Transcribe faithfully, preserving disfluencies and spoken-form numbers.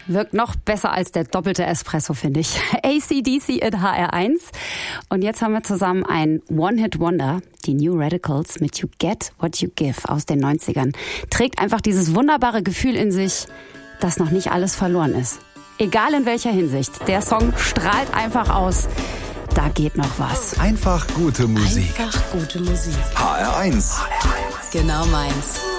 Wirkt noch besser als der doppelte Espresso, finde ich. A C D C in H R eins. Und jetzt haben wir zusammen ein One-Hit-Wonder, die New Radicals mit You Get What You Give aus den neunzigern. Trägt einfach dieses wunderbare Gefühl in sich, dass noch nicht alles verloren ist. Egal in welcher Hinsicht. Der Song strahlt einfach aus. Da geht noch was. Einfach gute Musik. Einfach gute Musik. H R eins. Genau meins.